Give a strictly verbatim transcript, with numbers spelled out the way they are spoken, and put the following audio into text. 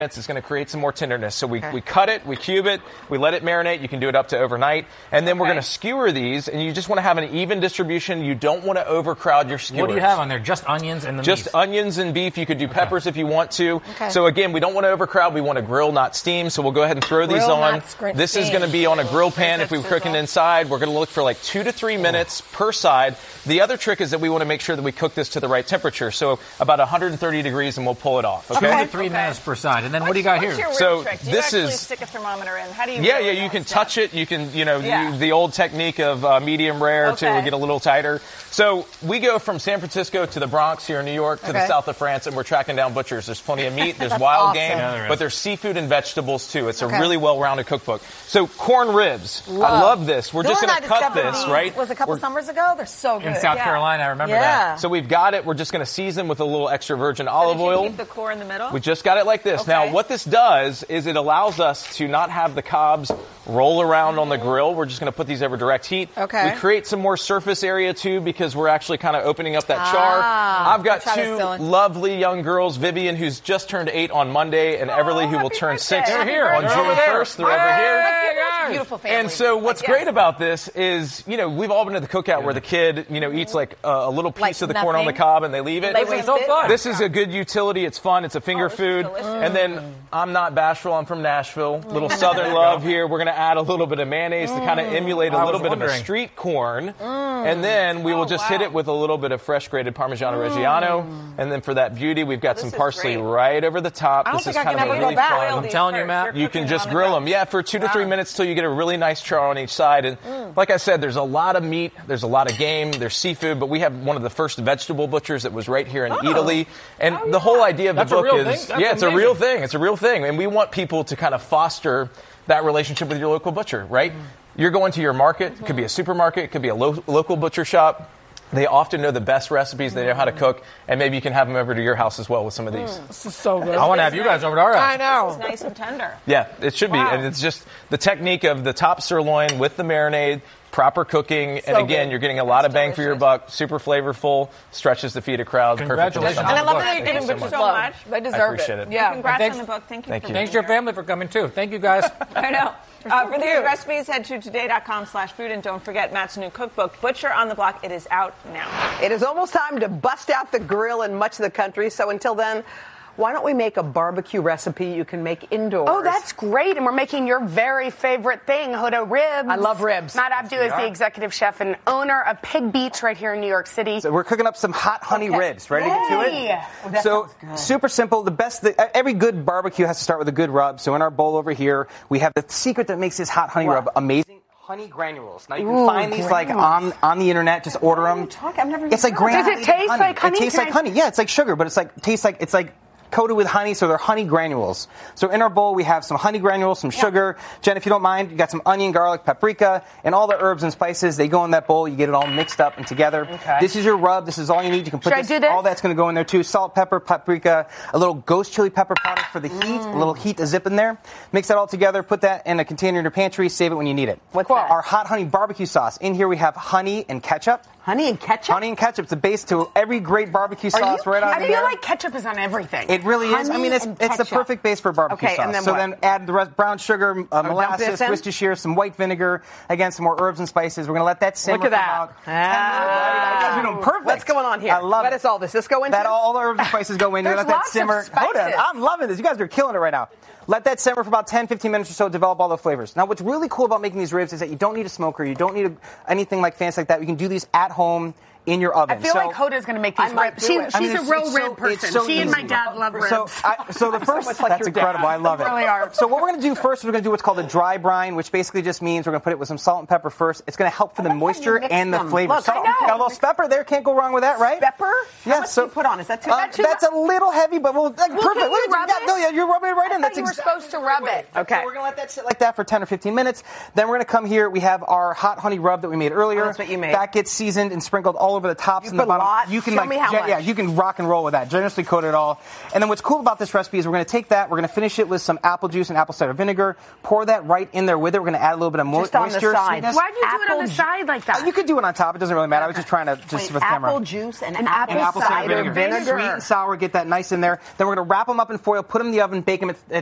It's going to create some more tenderness. So we, okay. we cut it, we cube it, we let it marinate. You can do it up to overnight. And then okay. we're going to skewer these, and you just want to have an even distribution. You don't want to overcrowd your skewers. What do you have on there? Just onions and the Just meat? onions and beef. You could do peppers okay. if you want to. Okay. So again, we don't want to overcrowd. We want to grill, not steam. So we'll go ahead and throw grill, these on. This steam. is going to be on a grill pan if we were cooking inside. We're going to look for like two to three minutes oh. per side. The other trick is that we want to make sure that we cook this to the right temperature. So about one hundred thirty degrees, and we'll pull it off. Okay? Two to three okay. minutes per side. And then what's, what do you got here? So trick? Do you this is stick a thermometer in. How do you? Yeah, really yeah. You can stuff? touch it. You can, you know, yeah. use the old technique of uh, medium rare okay. to get a little tighter. So we go from San Francisco to the Bronx here in New York to okay. the south of France, and we're tracking down butchers. There's plenty of meat. There's wild awesome. game, yeah, but there's seafood and vegetables too. It's okay. a really well-rounded cookbook. So corn ribs. Love. I love this. We're Bill just going to cut this, these, right? Was a couple we're, summers ago. They're so good. In South yeah. Carolina, I remember yeah. that. So we've got it. We're just going to season with a little extra virgin so olive did you oil. Keep the core in the middle. We just got it like this. Okay. Now, what this does is it allows us to not have the cobs roll around on the grill. We're just going to put these over direct heat. Okay. We create some more surface area, too, because we're actually kind of opening up that ah, char. I've got two this, lovely young girls, Vivian, who's just turned eight on Monday, and oh, Everly, who will turn birthday. six They're here. on They're June first. They're over here. Beautiful family. And so what's Yes. great about this is, you know, we've all been to the cookout yeah. where the kid, you know, eats like a, a little piece like of the nothing. corn on the cob and they leave it. They waste so it. fun. This is a good utility. It's fun. It's a finger Oh, this is food. delicious. And then I'm not bashful. I'm from Nashville. Little Southern love here. We're going to add a little bit of mayonnaise to kind of emulate a I little was bit wondering. of a street corn. And then we will Oh, just wow. hit it with a little bit of fresh grated Parmigiano Reggiano. And then for that beauty, we've got This some is parsley great. right over the top. I don't this think is I kind can of a ever go really back. fun. I'm telling you, Matt. You can just grill them. Yeah, for two to three minutes till you get a really nice char on each side. And Mm. like I said, there's a lot of meat. There's a lot of game. There's seafood. But we have one of the first vegetable butchers that was right here in Oh. Italy. And Oh, the yeah. whole idea of That's the a book real is, thing? That's yeah, it's a amazing. real thing. It's a real thing. And we want people to kind of foster that relationship with your local butcher, right? You're going to your market. It could be a supermarket. It could be a lo- local butcher shop. They often know the best recipes. They know how to cook. And maybe you can have them over to your house as well with some of these. This is so good. I want to have you guys over to our house. I know. It's nice and tender. Yeah, it should Wow. be. And it's just the technique of the top sirloin with the marinade, proper cooking, and again, good. you're getting a lot of That's bang for your delicious. buck, super flavorful, stretches the feet of crowd. Congratulations. Perfect. And I love Book. that you're Thank giving you butchers so love. much. They I deserve appreciate it. it. Yeah. Congrats Thanks- on the book. Thank you Thank for you. being Thanks to your here. family for coming, too. Thank you, guys. I know. Uh, for these cute. recipes, head to today.com slash food. And don't forget Matt's new cookbook, Butcher on the Block. It is out now. It is almost time to bust out the grill in much of the country. So until then, why don't we make a barbecue recipe you can make indoors? Oh, that's great. And we're making your very favorite thing, Hoda Ribs. I love ribs. Matt Abdu is the executive chef and owner of Pig Beach right here in New York City. So we're cooking up some hot honey Okay. ribs. Ready to get to Yay. it? Oh, that so sounds good. super simple. The best. The, every good barbecue has to start with a good rub. So in our bowl over here, we have the secret that makes this hot honey What? rub amazing. Honey granules. Now you can Ooh, find these like granules. on on the internet. Just order What are them. you talking? I've never even It's like heard of that. granulated Does it taste honey. like honey? It tastes Can like I- honey. Yeah, it's like sugar, but it's like tastes like it's like coated with honey, so they're honey granules. So in our bowl, we have some honey granules, some sugar. Jen, if you don't mind, you got some onion, garlic, paprika, and all the herbs and spices. They go in that bowl. You get it all mixed up and together. Okay. This is your rub. This is all you need. You can put Should I this, do this? all that's going to go in there too. Salt, pepper, paprika, a little ghost chili pepper powder for the heat, Mm. a little heat to zip in there. Mix that all together. Put that in a container in your pantry. Save it when you need it. What's that? Our hot honey barbecue sauce. In here we have honey and ketchup. Honey and ketchup? Honey and ketchup. It's the base to every great barbecue Are sauce you right on I in feel there. like ketchup is on everything. It really is. I Honey mean, it's and it's the ketchup. perfect base for barbecue Okay, sauce. and then so what? then add the rest, brown sugar, uh, dump molasses, this in? Worcestershire, some white vinegar, again some more herbs and spices. We're gonna let that simmer Look at for that. about ten minutes. Ah. You guys are doing perfect. What's going on here? I love What it. is all this? This go into? That all the herbs and spices go in. You There's let that lots of simmer. Hold on. spices. I'm loving this. You guys are killing it right now. Let that simmer for about ten, fifteen minutes or so. Develop all the flavors. Now, what's really cool about making these ribs is that you don't need a smoker. You don't need a, anything like fancy like that. You can do these at home in your oven. I feel so, like Hoda's going to make I these might ribs. do She, it. she's I mean, a it's- real it's rib so- person. it's so she and my easy. dad love ribs. So, I, so the first, much like that's your incredible. dad. I love it. Really are. So what we're going to do first is we're going to do what's called a dry brine, which basically just means we're going to put it with some salt and pepper first. It's going to help for the like how you moisture mix and the them. flavor. Look, I Salt- know. Got a little pepper there. Can't go wrong with that, right? Pepper? Yeah. How much so do you put on? Is that too uh, much? That's a little heavy, but we'll like, Well, perfect. can you Look at rub you. it? Yeah, no, yeah, you're rubbing it right I in. thought That's you were exactly supposed to rub it. Okay. So we're going to let that sit like that for ten or fifteen minutes. Then we're going to come here. We have our hot honey rub that we made earlier. Oh, that's what you made. That gets seasoned and sprinkled all all over the tops You and the put bottom. lots? You can Show like, me how gen- much. yeah, you can rock and roll with that. Generously coat it all. And then what's cool about this recipe is we're going to take that, we're going to finish it with some apple juice and apple cider vinegar. Pour that right in there with it. We're going to add a little bit of mo- Just on the moisture, side. sweetness. Why'd you do it on Apple the ju- side like that? Uh, you could do it on top. It doesn't really matter. I was just trying to just Wait, for the apple camera. juice and, And apple, apple And apple cider cider vinegar. vinegar. Sweet and sour, get that nice in there. Then we're going to wrap them up in foil, put them in the oven, bake them at